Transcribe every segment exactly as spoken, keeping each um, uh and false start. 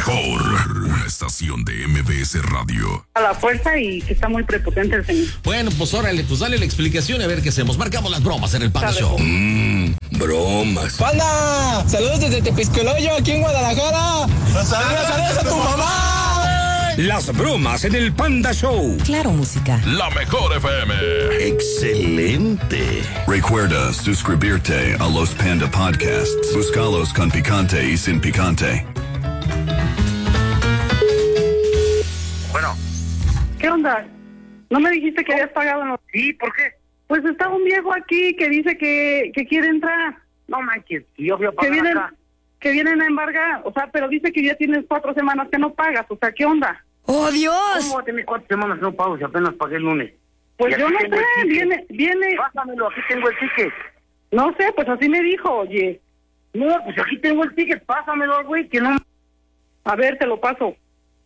mejor, una estación de M B S Radio. A la fuerza y que está muy prepotente el señor. Bueno, pues órale, pues dale la explicación y a ver qué hacemos. Marcamos las bromas en el Panda Show. Mmm, bromas. ¡Panda! ¡Saludos desde Tepiscoloyo, aquí en Guadalajara! ¡Saludos, saludos a tu mamá! Las bromas en el Panda Show. Claro, música. La mejor F M. Excelente. Recuerda suscribirte a los Panda Podcasts. Búscalos con picante y sin picante. Bueno. ¿Qué onda? ¿No me dijiste que habías pagado? No? Sí, ¿por qué? Pues está un viejo aquí que dice que, que quiere entrar. No manches, yo fui a Que pagar vienen, acá. que vienen a embargar. O sea, pero dice que ya tienes cuatro semanas que no pagas. O sea, ¿qué onda? ¡Oh, Dios! ¿Cómo voy a tener cuatro semanas que no pago si apenas pagué el lunes? Pues Y yo aquí no tengo el sé, ticket. viene, viene... Pásamelo, aquí tengo el ticket. No sé, pues así me dijo, oye. No, pues aquí tengo el ticket, pásamelo, güey, que no... A ver, te lo paso.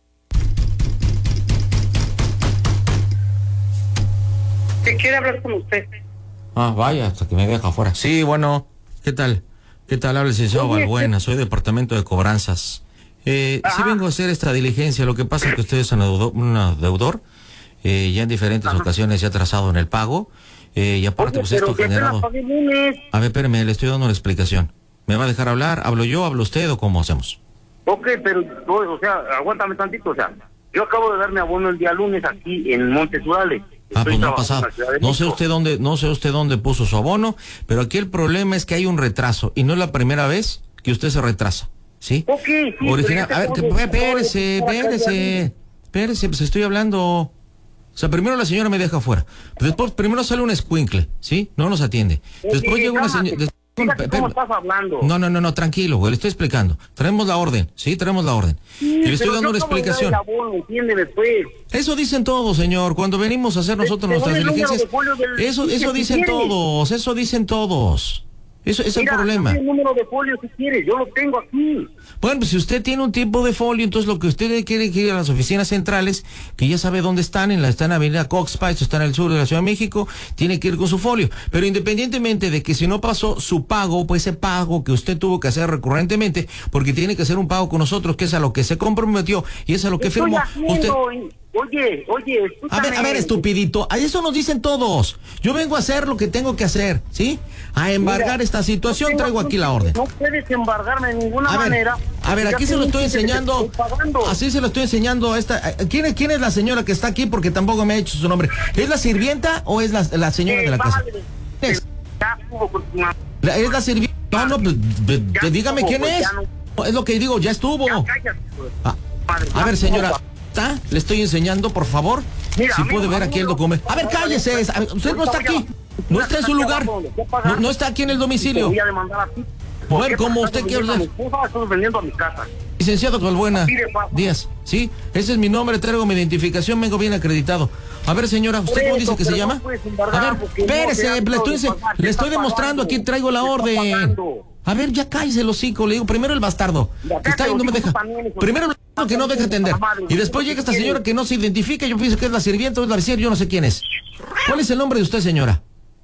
Que quiere hablar con usted. Ah, vaya, hasta que me deja afuera. Sí, bueno, ¿qué tal? ¿Qué tal? Habla el licenciado Oye, Balbuena, soy departamento de cobranzas. Eh, sí vengo a hacer esta diligencia, lo que pasa es que usted es un deudor, un deudor eh, ya en diferentes Ajá. ocasiones se ha atrasado en el pago, eh, y aparte Oye, pues pero esto que apenas generado... pagué el lunes. A ver, espérame, le estoy dando una explicación. ¿Me va a dejar hablar? ¿Hablo yo, hablo usted o cómo hacemos? Ok, pero, o o sea, aguántame tantito, o sea, yo acabo de darme abono el día lunes aquí en Montes Urales. Ah, Estoy pues no ha trabajando pasado. en la Ciudad de No sé México. usted dónde, no sé usted dónde puso su abono, pero aquí el problema es que hay un retraso y no es la primera vez que usted se retrasa, ¿sí? Ok, sí, Original, pero a ver, yo que, te pongo- espérese, espérese, espérese, pues estoy hablando. O sea, primero la señora me deja fuera, después primero sale un escuincle, ¿sí? No nos atiende. Después Oye, llega una cálmate. señora. Fíjate cómo estás hablando. No, no, no, no, tranquilo, güey, le estoy explicando. Traemos la orden, ¿sí? Traemos la orden. Sí, y le estoy pero dando yo una acabo de dar explicación. el abono, entiéndeme, pues. Eso dicen todos, señor. Cuando venimos a hacer nosotros Te nuestras doy el número diligencias, de folio del eso, ticket eso si dicen quieres. todos, eso dicen todos. Eso es el Mira, problema. te doy el número de folio si quieres, yo lo tengo aquí. Bueno, pues si usted tiene un tipo de folio, entonces lo que usted quiere que ir a las oficinas centrales, que ya sabe dónde están, en la están en Avenida Coxpa, esto está en el sur de la Ciudad de México, tiene que ir con su folio. Pero independientemente de que si no pasó su pago, pues ese pago que usted tuvo que hacer recurrentemente, porque tiene que hacer un pago con nosotros, que es a lo que se comprometió y es a lo que Estoy firmó. haciendo, Usted... Oye, oye, A escúchame. ver, a ver, estupidito, a eso nos dicen todos. Yo vengo a hacer lo que tengo que hacer, ¿sí? A embargar Mira, esta situación, no tengo- traigo aquí la orden. No puedes embargarme de ninguna A ver, manera. a ver, Ya aquí se lo tengo estoy un ticket que te enseñando, estoy pagando. así se lo estoy enseñando a esta. a- ¿Quién es, quién es la señora que está aquí? Porque tampoco me ha hecho su nombre. ¿Es la sirvienta o es la, la señora Eh, de la casa? vale, ¿Quién es? ya estuvo con tu mamá. La- ¿Es la sirvienta? No, no, pues, pues, Ya pues, dígame estuvo, quién pues, es. ya no- No, es lo que digo, ya estuvo. Ya cállate, pues. Ah, Madre, a ya ver, señora, estuvo. ¿está? Le estoy enseñando, por favor. Mira, Si amigo, puede ver aquí el amigo, documento. A ver, cállese. es- a ver, Usted no está aquí. No está en su lugar. No, no está aquí en el Te domicilio. voy a demandar a ti. Bueno, ¿Por qué? como Porque usted estás quiere vendiendo a mi hacer. esposa, estás vendiendo a mi casa. Licenciado Balbuena Así de fácil. Díaz, ¿sí? Ese es mi nombre, traigo mi identificación, vengo bien acreditado. A ver, señora, ¿usted cómo dice que se Pero llama? no puedes embargar A ver, porque no espérese, te han le dado estoy, de ense- pagar, te le está estoy demostrando, pagando, aquí traigo la te está orden. pagando. A ver, ya cállese el hocico, le digo, primero el bastardo, Ya que está ahí, no me cállate, deja. también, hijo de- Primero el bastardo que no deja atender. Y después llega esta señora que no se identifica, yo pienso que es la sirvienta o es la vecina, yo no sé quién es. ¿Cuál es el nombre de usted, señora?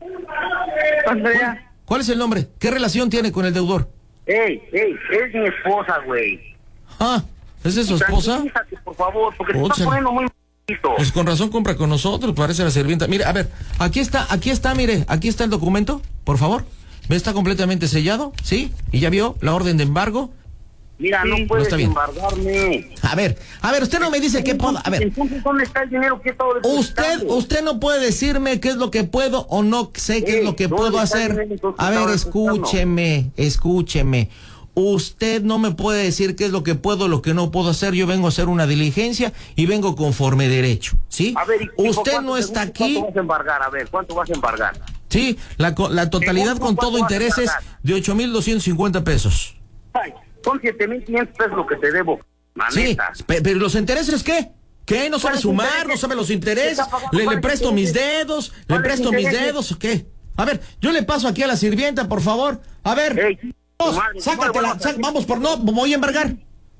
Andrea. ¿Cuál es el nombre? ¿Qué relación tiene con el deudor? Ey, ey, es mi esposa, güey. Ah, ¿es de su esposa? Tranquilízate, por favor, porque te Pucha. estás poniendo muy m***ito. Pues con razón compra con nosotros, parece la sirvienta. Mire, a ver, aquí está, aquí está, mire, aquí está el documento, por favor. ¿Ve? Está completamente sellado, ¿sí? Y ya vio la orden de embargo. Mira, Sí, no no puedes está bien. embargarme. A ver, a ver, usted no me dice qué puedo, a ver. Entonces, ¿dónde está el dinero que he estado Usted, depositando? usted no puede decirme qué es lo que puedo o no sé qué es lo que ¿dónde puedo está el hacer. dinero entonces A que ver, estaba depositando? escúcheme, escúcheme. Usted no me puede decir qué es lo que puedo, lo que no puedo hacer. Yo vengo a hacer una diligencia y vengo conforme derecho, ¿sí? A ver, ¿y Usted ¿cuánto no te está gusta? aquí. ¿Cuánto vas a embargar? A ver, ¿cuánto vas a embargar? Sí, la, co- la totalidad con todo interés es de ocho mil doscientos cincuenta pesos. Ay, son siete mil quinientos pesos lo que te debo. La Sí, neta. pe- pero ¿los intereses qué? ¿Qué? ¿No sabe ¿Cuáles sumar? intereses? ¿No sabe los ¿Qué intereses? está pagando? ¿Le, le ¿Cuáles presto mis intereses? dedos? ¿Le ¿Cuáles presto mis intereses? dedos o qué? A ver, yo le paso aquí a la sirvienta, por favor. A ver, Ey, vamos, tu madre, sácatela, no me sac- vuelvas a- vamos por no, voy a embargar.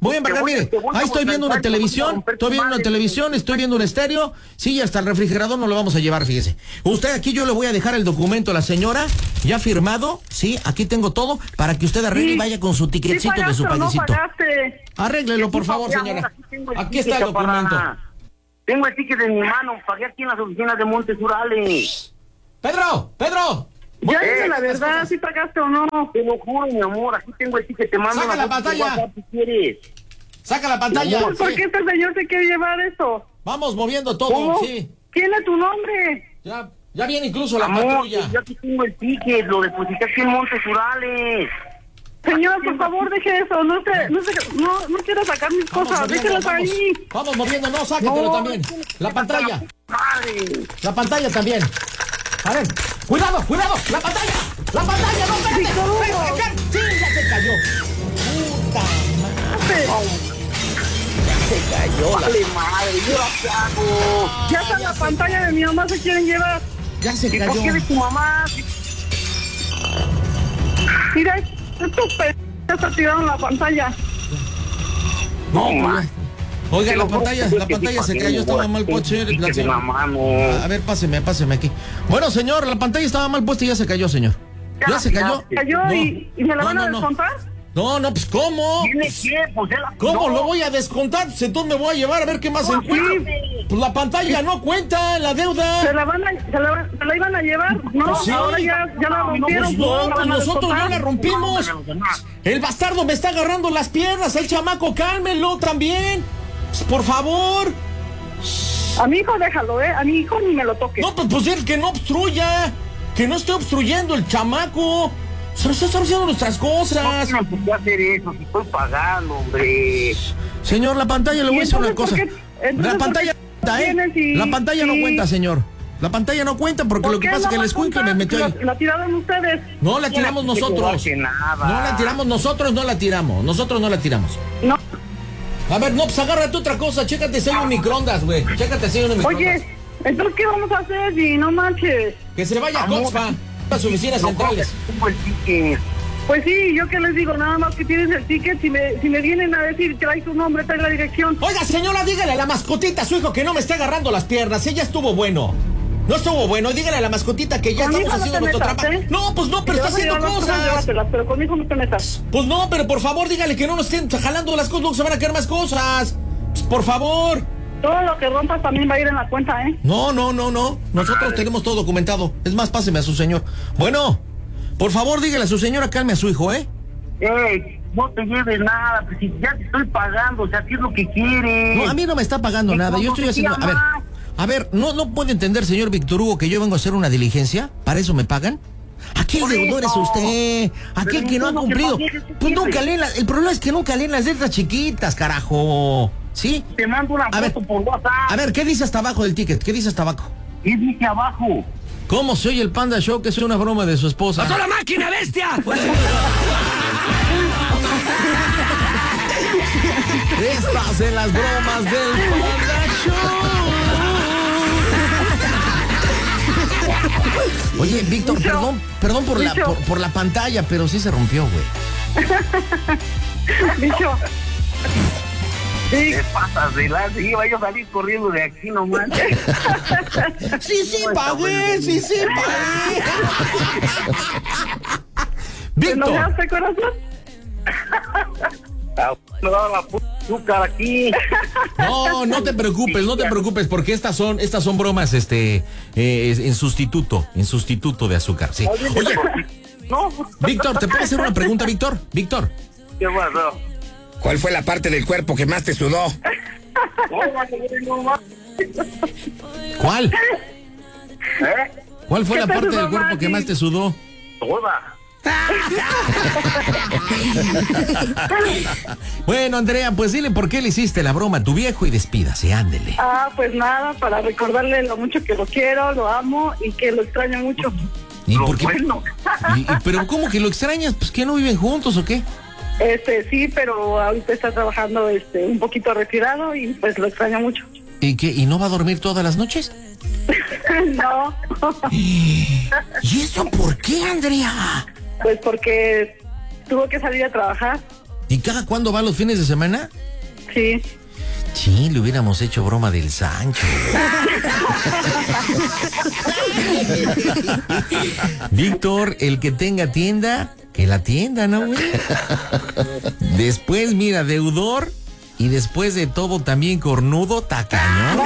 Voy a embarcar, Te voy a- mire, te voy a ahí estoy viendo una voltear, te voy a televisión, romper estoy tu viendo una madre. televisión, estoy viendo un estéreo, sí, hasta el refrigerador no lo vamos a llevar, fíjese. Usted aquí yo le voy a dejar el documento a la señora, ya firmado, sí, aquí tengo todo, para que usted arregle y vaya con su tiquetcito ¿Sí de su pagaste o no paquecito. pagaste? Arréglelo, por favor, Ya, señora. aquí tengo el Aquí ticket, está el documento. chaparra. Tengo el ticket en mi mano, pagué aquí en las oficinas de Montes Urales. Pedro, Pedro, Ya Eh, dice la verdad, si pagaste o no. Te lo juro, mi amor, aquí tengo el ticket, te mando Saca una la foto por pantalla. WhatsApp si quieres. saca la pantalla. amor, ¿Por sí. qué este señor se quiere llevar eso? Vamos moviendo todo, ¿Cómo? sí. Tiene tu nombre. Ya, ya viene incluso la Amor, patrulla. yo aquí tengo el ticket, lo deposité aquí en Montes Urales. Señor, por favor, deje eso. No te, no, se, no, no quiero sacar mis Vamos cosas. moviendo, Déjelas vamos, ahí. vamos moviendo, no, sáquetelo No, también. La pantalla, Madre. la pantalla también. A ver, cuidado, cuidado, la pantalla, la pantalla, no, espérate. Víctor Hugo. Espérate, acá. Sí, ya se cayó. Puta madre. Se cayó la... Vale, madre, yo la qué hago. Ya está la pantalla de mi mamá, se quieren llevar. Ya se ¿Y por cayó. qué de tu mamá? Mira, estos p... ya se tiraron la pantalla. No, No, pues, oiga, Te la lo juro pantalla, que la sí, pantalla se pagué, cayó, estaba güey. mal puesta, señor. Ticket La en la señora- mano. A ver, páseme, páseme aquí. Bueno, señor, la pantalla estaba mal puesta y ya se cayó, señor. ¿Ya Ya, se cayó? ya. Cayó No. y, y me la No, van no, a no. descontar. No, no, pues ¿cómo? ¿Tiene qué? Pues él la ¿Cómo no. lo voy a descontar? Pues entonces me voy a llevar a ver qué más No, encuentro. sí. Pues la pantalla no cuenta, la Se deuda. la van a, se la, se la iban a llevar. No, Pues sí. ahora ya, ya la rompieron. Pues no, la pues van a nosotros no descontar. la rompimos. El bastardo me está agarrando las piernas, el chamaco, cálmelo también. Pues, por favor. A mi hijo déjalo, ¿eh? A mi hijo ni me lo toques. No, pues, pues el que no obstruya. Que no esté obstruyendo el chamaco. Se nos está haciendo nuestras cosas. No tienen por qué hacer eso, si estoy pagando, hombre. Señor, la pantalla, le voy a decir una cosa. entonces, ¿por qué- entonces, La pantalla por qué cuenta, ¿eh? vienes y- La pantalla no y- cuenta, señor. La pantalla no cuenta porque ¿Por lo que qué pasa es no que el va a escuincle me contar? metió La, ahí. la tiraron ustedes. No la tiramos No tiene que nosotros. llevarse nada. No la tiramos nosotros, no la tiramos. Nosotros no la tiramos. No. A ver, no, pues agárrate otra cosa. Chécate si hay un microondas, güey. Chécate si hay un microondas. Oye, entonces, ¿qué vamos a hacer si no manches? Que se vaya a Amor. Coxfa, a las oficinas No, centrales. tengo el ticket. Pues sí, yo qué les digo, nada más que tienes el ticket, si me, si me vienen a decir, trae tu nombre, trae la dirección. Oiga, señora, dígale a la mascotita a su hijo que no me esté agarrando las piernas. Ella estuvo bueno. No estuvo bueno. Dígale a la mascotita que ya Conmigo estamos no haciendo te nuestro metas, trabajo. ¿eh? No, pues no, pero Si está te vas a haciendo llevar las cosas. llévatelas, pero conmigo no te metas. Pues no, pero por favor dígale que no nos estén jalando las cosas, luego se van a quedar más cosas. Pues por favor. Todo lo que rompas también va a ir en la cuenta, ¿eh? No, no, no, no. Nosotros tenemos todo documentado. Es más, páseme a su señor. Bueno, por favor dígale a su señora, calme a su hijo, ¿eh? Ey, no te lleves nada, pues si ya te estoy pagando, o sea, ¿qué es lo que quieres? No, a mí no me está pagando ¿Y nada. Yo cuándo estoy te haciendo. A ver, llamas? a ver, ¿no, no puede entender, señor Víctor Hugo, que yo vengo a hacer una diligencia? ¿Para eso me pagan? Aquí el Por deudor es eso. usted. Aquel Pero que no ha ni modo que cumplido. pagues, ¿qué Pues quieres? nunca leen la- el problema es que nunca leen las letras chiquitas, carajo. ¿Sí? Te mando una A ver, foto por WhatsApp. A ver, ¿qué dice hasta abajo del ticket? ¿Qué dice hasta abajo? ¿Qué dice abajo? ¿Cómo se oye el Panda Show que es una broma de su esposa? ¡Pasó la máquina, bestia! Estás en las bromas del Panda Show. Oye, Víctor, Micho, perdón, perdón por la, Micho. por, por la pantalla, pero sí se rompió, güey. Bicho. Sí, ¿Qué pasa de la... Iba yo a salir corriendo de aquí nomás. Sí, sí, pagué, sí, sí, pagué. ¿te Víctor, enojaste, corazón? Me daba la puta azúcar aquí. no, no te preocupes, no te preocupes, porque estas son, estas son bromas, este, eh, en sustituto, en sustituto de azúcar, sí. Oye, No. Víctor, ¿te puedo hacer una pregunta, Víctor? Víctor. ¿Qué pasó? ¿Cuál fue la parte del cuerpo que más te sudó? ¿Cuál? ¿Eh? ¿Cuál fue ¿Qué la te parte sudó del cuerpo más, que sí? más te sudó? Toda. Bueno, Andrea, pues dile por qué le hiciste la broma a tu viejo y despídase, ándele. Ah, pues nada, para recordarle lo mucho que lo quiero, lo amo y que lo extraño mucho. ¿Y Lo por qué? bueno. Y- y- ¿Pero cómo que lo extrañas? Pues que no viven juntos o qué? Este, sí, pero ahorita está trabajando este un poquito retirado y pues lo extraño mucho. ¿Y qué? ¿Y no va a dormir todas las noches? No, ¿Y eso por qué, Andrea? pues porque tuvo que salir a trabajar ¿Y cada cuándo va los fines de semana? Sí. Sí, le hubiéramos hecho broma del Sancho. Víctor, el que tenga tienda, que la tienda, ¿no, güey? Después, mira, deudor y después de todo también cornudo, tacañón.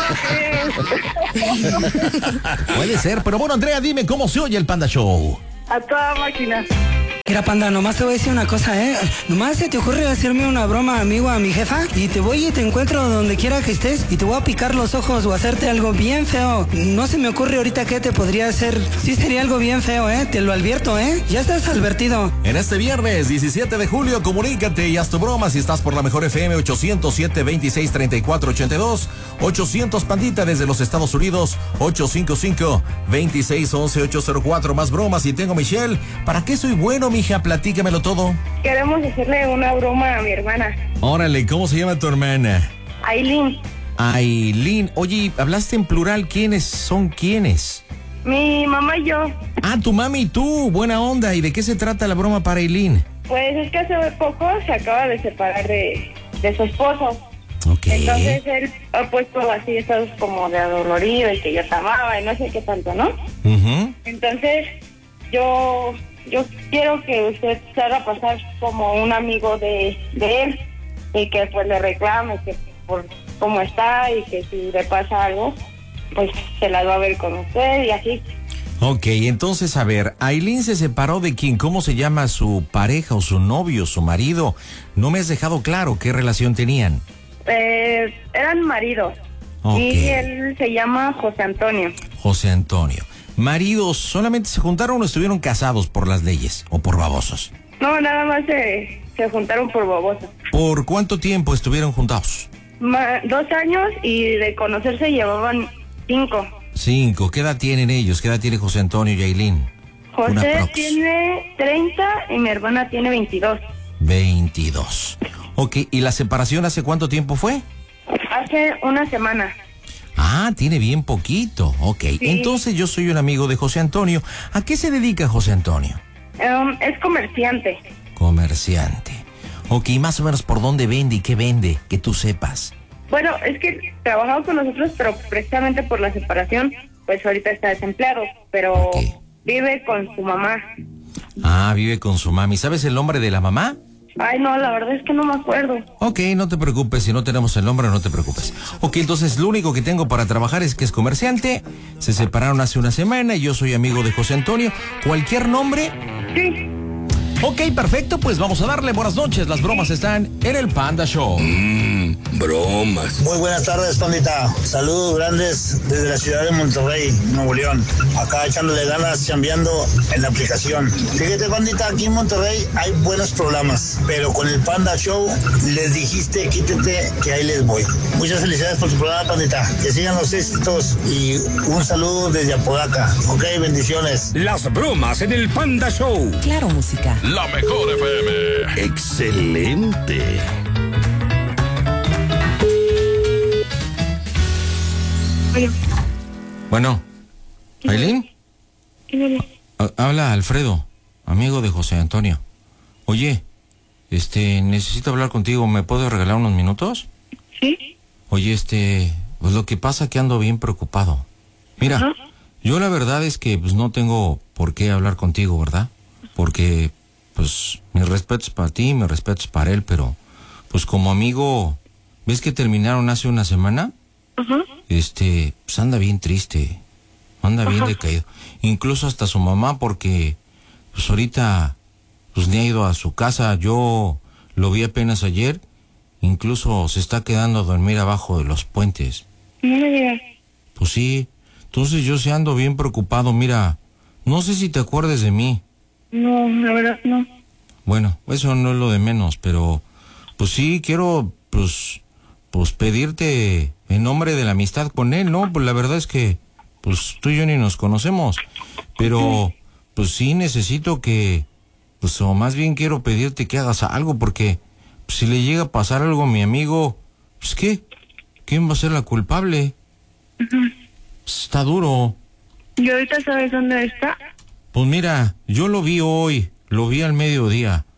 Puede ser, pero bueno, Andrea, dime cómo se oye el Panda Show. A toda máquina. Mira, Panda, nomás te voy a decir una cosa, ¿eh? Nomás se te ocurre hacerme una broma, amigo, a mi jefa, y te voy y te encuentro donde quiera que estés, y te voy a picar los ojos o hacerte algo bien feo. No se me ocurre ahorita qué te podría hacer. Sí sería algo bien feo, ¿eh? Te lo advierto, ¿eh? Ya estás advertido. En este viernes, diecisiete de julio, comunícate y haz tu broma si estás por la mejor F M ochocientos siete, veintiséis, treinta y cuatro, ochenta y dos, ochocientos Pandita desde los Estados Unidos, ocho cinco cinco, veintiséis, once, ochocientos cuatro. Más bromas y tengo Michelle. ¿Para qué soy bueno, mija? Platícamelo todo. Queremos hacerle una broma a mi hermana. Órale, ¿cómo se llama tu hermana? Aileen. Aileen. Oye, hablaste en plural. ¿Quiénes son quiénes? Mi mamá y yo. Ah, tu mami y tú. Buena onda. ¿Y de qué se trata la broma para Aileen? Pues es que hace poco se acaba de separar de, de su esposo. Ok. Entonces él ha puesto así, estado como de adolorido y que yo te amaba y no sé qué tanto, ¿no? Uh-huh. Entonces yo... Yo quiero que usted se haga pasar como un amigo de, de él y que pues le reclame que por cómo está y que si le pasa algo, pues se la va a ver con usted y así. Ok, entonces a ver, Aileen se separó de quién, ¿cómo se llama su pareja o su novio, su marido? No me has dejado claro qué relación tenían. Eh, eran maridos. Okay. Y él se llama José Antonio. José Antonio. ¿Maridos solamente se juntaron o estuvieron casados por las leyes o por babosos? No, nada más se, se juntaron por babosos. ¿Por cuánto tiempo estuvieron juntados? Ma, dos años y de conocerse llevaban cinco. Cinco. ¿Qué edad tienen ellos? ¿Qué edad tiene José Antonio y Aileen? José tiene treinta y mi hermana tiene veintidós. veintidós. Ok, ¿y la separación hace cuánto tiempo fue? Hace una semana. Ah, tiene bien poquito. Ok, sí. Entonces yo soy un amigo de José Antonio. ¿A qué se dedica José Antonio? Um, es comerciante. Comerciante. Ok, más o menos por dónde vende y qué vende, que tú sepas. Bueno, es que trabajaba con nosotros, pero precisamente por la separación, pues ahorita está desempleado, pero okay. Vive con su mamá. Ah, vive con su mami. ¿Sabes el nombre de la mamá? Ay, no, la verdad es que no me acuerdo. Ok, no te preocupes, si no tenemos el nombre, no te preocupes. Ok, entonces lo único que tengo para trabajar es que es comerciante, se separaron hace una semana y yo soy amigo de José Antonio. ¿Cualquier nombre? Sí. Ok, perfecto, pues vamos a darle buenas noches. Las bromas están en el Panda Show. Mmm, bromas. Muy buenas tardes, Pandita. Saludos grandes desde la ciudad de Monterrey, Nuevo León. Acá echándole ganas, chambeando en la aplicación. Fíjate, Pandita, aquí en Monterrey hay buenos programas, pero con el Panda Show les dijiste, quítate, que ahí les voy. Muchas felicidades por tu programa, Pandita. Que sigan los éxitos y un saludo desde Apodaca. Ok, bendiciones. Las bromas en el Panda Show. Claro, música. La mejor F M. Excelente. Bueno, ¿Aileen? Habla Alfredo, amigo de José Antonio. Oye, este, necesito hablar contigo. ¿Me puedes regalar unos minutos? Sí. Oye, este, pues lo que pasa es que ando bien preocupado. Mira, uh-huh. Yo la verdad es que pues no tengo por qué hablar contigo, ¿verdad? Porque pues mis respetos para ti, mis respetos para él, pero pues como amigo, ¿ves que terminaron hace una semana? Uh-huh. Este, pues anda bien triste, anda bien uh-huh. decaído, incluso hasta su mamá, porque pues ahorita pues ni ha ido a su casa. Yo lo vi apenas ayer, incluso se está quedando a dormir abajo de los puentes. No me digas. Pues sí, entonces yo sí ando bien preocupado. Mira, no sé si te acuerdas de mí. No, la verdad no. Bueno, eso no es lo de menos, pero pues sí quiero pues pues pedirte en nombre de la amistad con él, ¿no? Pues la verdad es que pues tú y yo ni nos conocemos, pero pues sí necesito que pues o más bien quiero pedirte que hagas algo, porque pues, si le llega a pasar algo a mi amigo, pues ¿qué? ¿Quién va a ser la culpable? Uh-huh. Pues, está duro. ¿Y ahorita sabes dónde está? Pues mira, yo lo vi hoy, lo vi al mediodía,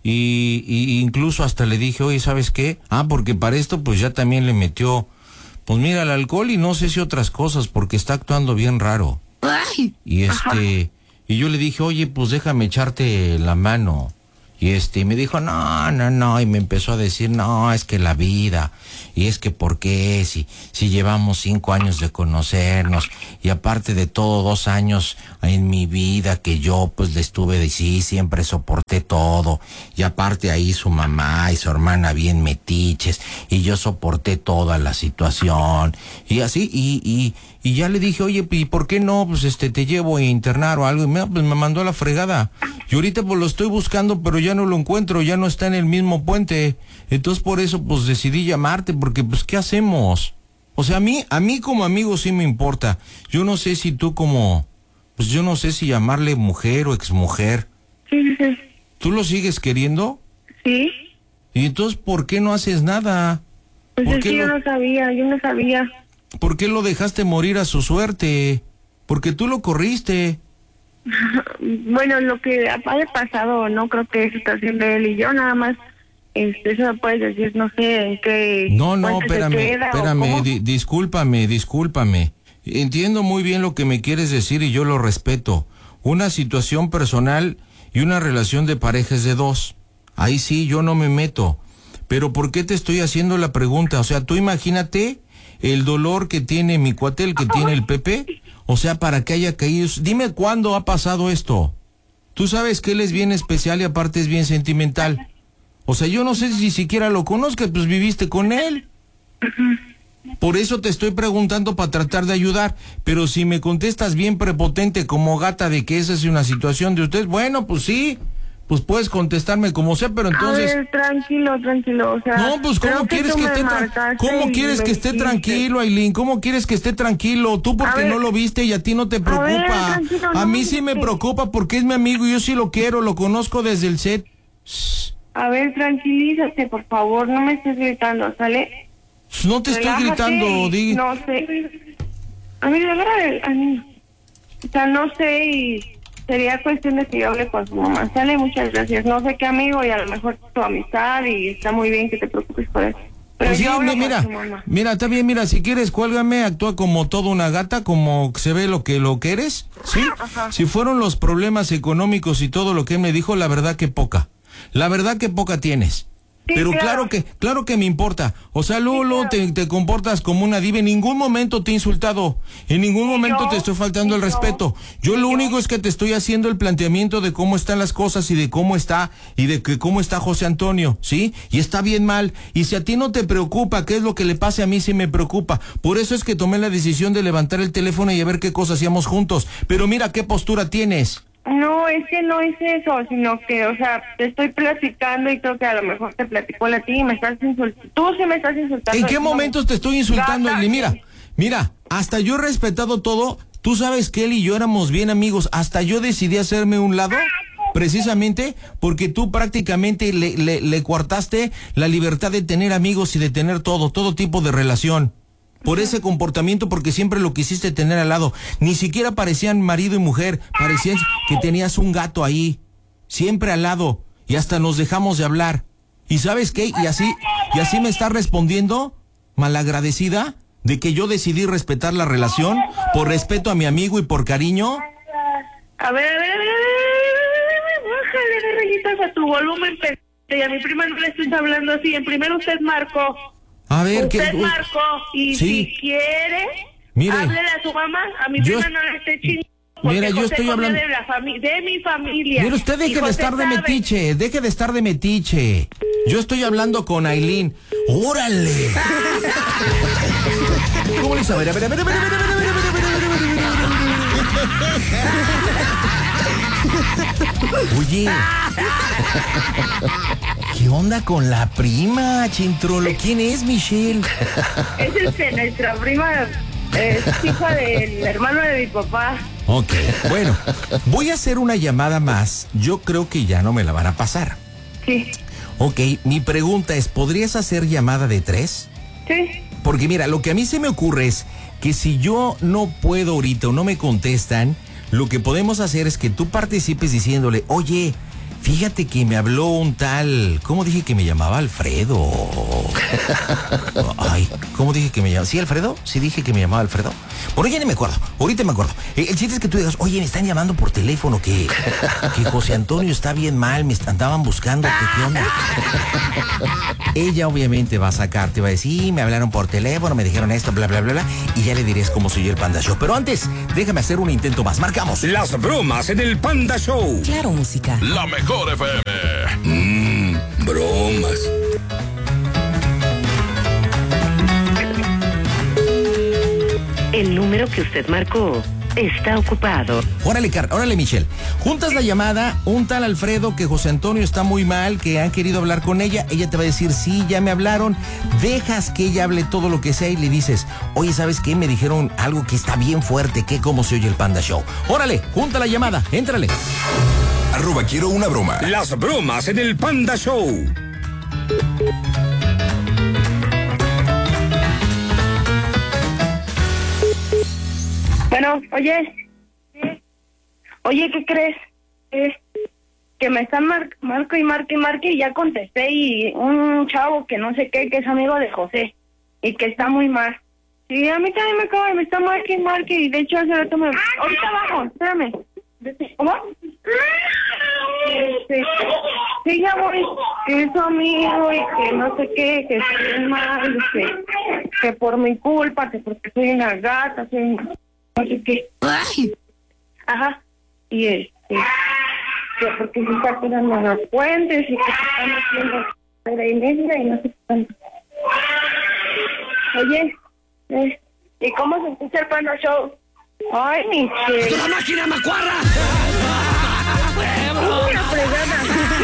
y, y incluso hasta le dije, oye, ¿sabes qué? Ah, porque para esto pues ya también le metió, pues mira, el alcohol y no sé si otras cosas, porque está actuando bien raro. Ay. Y este, Ajá. y yo le dije, oye, pues déjame echarte la mano. Y este, me dijo, no, no, no, y me empezó a decir, no, es que la vida, y es que por qué, si, si llevamos cinco años de conocernos, y aparte de todo, dos años en mi vida que yo, pues, le estuve de sí, siempre soporté todo, y aparte ahí su mamá y su hermana bien metiches, y yo soporté toda la situación, y así, y, y, y ya le dije, oye, ¿y por qué no, pues, este, te llevo a internar o algo? Y me, pues, me mandó a la fregada, y ahorita, pues, lo estoy buscando, pero ya no lo encuentro, ya no está en el mismo puente. Entonces por eso pues decidí llamarte, porque pues ¿qué hacemos? O sea, a mí, a mí como amigo sí me importa. Yo no sé si tú como, pues yo no sé si llamarle mujer o exmujer. Sí, sí. ¿Tú lo sigues queriendo? Sí. ¿Y entonces por qué no haces nada? Pues ¿Por es qué que yo lo, no sabía, yo no sabía. ¿Por qué lo dejaste morir a su suerte? Porque tú lo corriste. Bueno, lo que ha pasado no creo que es situación de él y yo, nada más, este, eso me puedes decir, no sé, en qué... No, no, puente se espérame, queda o espérame, cómo. di- discúlpame, discúlpame. Entiendo muy bien lo que me quieres decir y yo lo respeto. Una situación personal y una relación de parejas de dos. Ahí sí, yo no me meto. Pero ¿por qué te estoy haciendo la pregunta? O sea, tú imagínate el dolor que tiene mi cuate, el que tiene el Pepe. O sea, para que haya caído... Dime cuándo ha pasado esto. Tú sabes que él es bien especial y aparte es bien sentimental. O sea, yo no sé si siquiera lo conozcas, pues viviste con él. Por eso te estoy preguntando para tratar de ayudar. Pero si me contestas bien prepotente como gata de que esa es una situación de ustedes, bueno, pues sí. Pues puedes contestarme como sea, pero entonces... A ver, tranquilo, tranquilo, o sea... No, pues ¿cómo quieres que esté tra- ¿Cómo quieres que esté tranquilo, Ailín? ¿Cómo quieres que esté tranquilo? Tú porque no lo viste y a ti no te preocupa. A, ver, tranquilo, a no mí me sí me grites. preocupa porque es mi amigo y yo sí lo quiero, lo conozco desde el set. A ver, tranquilízate, por favor, no me estés gritando, ¿sale? No te estoy Relájate gritando, y di... No sé. A ver, agarra al- al niño. O sea, no sé y... Sería cuestión de que yo hable con su mamá. Sale, muchas gracias. No sé qué amigo y a lo mejor tu amistad y está muy bien que te preocupes por eso. Pero Pues sí, yo hablo mi- mira, con su mamá. mira, está bien, mira, si quieres, cuélgame, actúa como toda una gata, como se ve lo que lo que eres, ¿sí? Ajá. Si fueron los problemas económicos y todo lo que él me dijo, la verdad que poca. La verdad que poca tienes. Sí, Pero claro. claro que, claro que me importa. O sea, luego, Sí, luego claro. te, te comportas como una diva. En ningún momento te he insultado. En ningún momento yo, te estoy faltando el y yo, respeto. Yo y lo yo. único es que te estoy haciendo el planteamiento de cómo están las cosas y de cómo está y de que cómo está José Antonio, ¿sí? Y está bien mal. Y si a ti no te preocupa qué es lo que le pase a mí, sí me preocupa. Por eso es que tomé la decisión de levantar el teléfono y a ver qué cosas hacíamos juntos. Pero mira qué postura tienes. No, es que no es eso, sino que, o sea, te estoy platicando y creo que a lo mejor te platico a ti y me estás insultando. Tú sí me estás insultando. ¿En qué No. momentos te estoy insultando, Gata. Eli? Mira, mira, hasta yo he respetado todo. Tú sabes que él y yo éramos bien amigos. Hasta yo decidí hacerme un lado, precisamente porque tú prácticamente le, le, le coartaste la libertad de tener amigos y de tener todo, todo tipo de relación. Por ese comportamiento, porque siempre lo quisiste tener al lado. Ni siquiera parecían marido y mujer, parecían que tenías un gato ahí, siempre al lado, y hasta nos dejamos de hablar. ¿Y sabes qué? Y así, y así me está respondiendo, malagradecida, de que yo decidí respetar la relación, por respeto a mi amigo y por cariño. A ver, a ver, a ver, a ver, a ver, a ver, bájale de rayitas a tu volumen, pe- y a mi prima no le estés hablando así. En primero usted marcó. A ver, Usted ¿qué? marcó y Sí. si quiere, Mire, háblele a su mamá. A mi yo- prima no le esté chingando. porque Mira, yo José estoy comió hablando- de, la fami- de mi familia. Mire, usted Y deje de José estar de sabe. metiche, deje de estar de metiche. Yo estoy hablando con Ailín. ¡Órale! ¿Cómo le hizo? A ver, a ver, a ver, a ver, a ver, a ver, a ver, a ver, a ver, a ver, a ver, a ver. Oye, ¿qué onda con la prima, Chintrolo? ¿Quién es, Michelle? Es este, nuestra prima, es hija del hermano de mi papá. Ok, bueno, voy a hacer una llamada más. Yo creo que ya no me la van a pasar. Sí, Ok, mi pregunta es, ¿podrías hacer llamada de tres? sí. Porque mira, lo que a mí se me ocurre es que si yo no puedo ahorita o no me contestan, lo que podemos hacer es que tú participes diciéndole, oye, Fíjate que me habló un tal, ¿cómo dije que me llamaba? Alfredo. Ay, ¿cómo dije que me llamaba? ¿Sí, Alfredo? ¿Sí dije que me llamaba Alfredo? Bueno, ya ni me acuerdo, ahorita me acuerdo. El chiste es que tú digas, oye, me están llamando por teléfono, que, que José Antonio está bien mal, me andaban buscando, ¿qué onda? Ella obviamente va a sacarte, va a decir, sí, me hablaron por teléfono, me dijeron esto, bla, bla, bla, bla, y ya le dirás cómo soy el Panda Show. Pero antes, déjame hacer un intento más, marcamos. Las bromas en el Panda Show. Claro, música. La mejor F M. Mmm, bromas. El número que usted marcó está ocupado. Órale, Car órale, Michelle. Juntas la llamada, un tal Alfredo que José Antonio está muy mal, que han querido hablar con ella. Ella te va a decir, sí, ya me hablaron. Dejas que ella hable todo lo que sea y le dices, oye, ¿sabes qué? Me dijeron algo que está bien fuerte, que cómo se oye el Panda Show. Órale, junta la llamada, éntrale. Arroba quiero una broma. Las bromas en el Panda Show. Bueno, oye, oye, ¿qué crees? Es que me están mar marco y marque y marque y ya contesté y un chavo que no sé qué, que es amigo de José y que está muy mal. Y a mí también me acaba, me está marque y marque y de hecho hace rato me... Ahorita vamos, espérame. ¿Cómo? Este, sí, ya voy, que es su amigo y que no sé qué, que estoy mal, que, que por mi culpa, que porque soy una gata, soy una... no sé qué. Ay. Ajá. Y este, que porque se está tirando a los puentes y que se están haciendo la iglesia y no sé qué tanto. Oye, eh, ¿y cómo se escucha el Panda Show? Ay, mi che. ¡Es una máquina macuarra! Una fregada.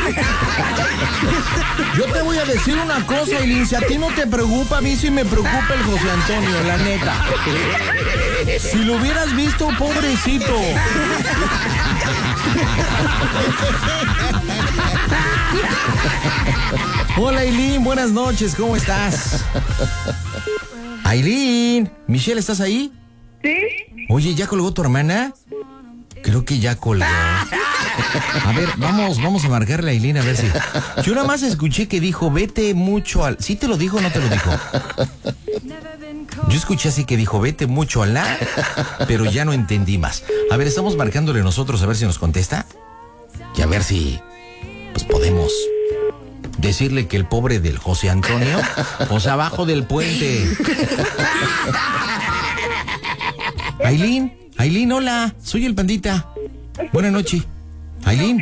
Yo te voy a decir una cosa, Eileen, si a ti no te preocupa, a mí sí me preocupa el José Antonio, la neta. Si lo hubieras visto, pobrecito. Hola, Eileen, buenas noches, ¿cómo estás? Eileen, Michelle, ¿estás ahí? ¿Sí? Oye, ¿ya colgó tu hermana? Creo que ya colgó. A ver, vamos, vamos a marcarle a Eileen a ver si... Yo nada más escuché que dijo, vete mucho al... ¿Sí te lo dijo o no te lo dijo? Yo escuché así que dijo, vete mucho al la, pero ya no entendí más. A ver, estamos marcándole nosotros a ver si nos contesta. Y a ver si... pues podemos... decirle que el pobre del José Antonio, o sea, abajo del puente. Eileen, Eileen, hola, soy el Pandita. Buenas noches. Eileen.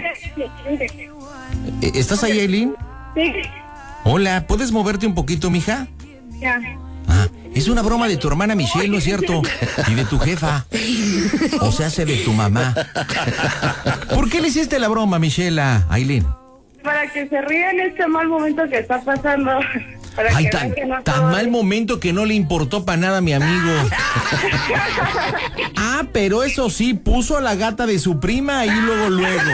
¿Estás ahí, Eileen? Sí. Hola, ¿puedes moverte un poquito, mija? Ya. Ah, es una broma de tu hermana Michelle, ¿no es cierto? Y de tu jefa. O sea, hace de tu mamá. ¿Por qué le hiciste la broma, Michelle, a Eileen? Para que se ría en este mal momento que está pasando. Para Ay, que tan, que no tan mal momento que no le importó para nada a mi amigo. Ah, pero eso sí, puso a la gata de su prima y luego, luego.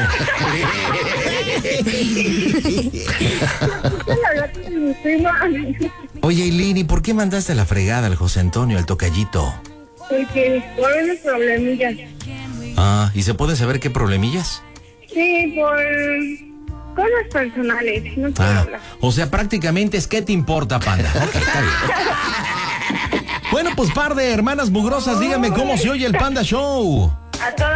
Oye, Eileen, ¿y por qué mandaste a la fregada al José Antonio, al tocallito? Porque por unos problemillas. Ah, ¿y se puede saber qué problemillas? Sí, por cosas personales, no quiero Ah, hablar. o sea, prácticamente es ¿qué te importa, Panda? Ok, está bien. Bueno, pues par de hermanas mugrosas, dígame cómo se oye el Panda Show. A toda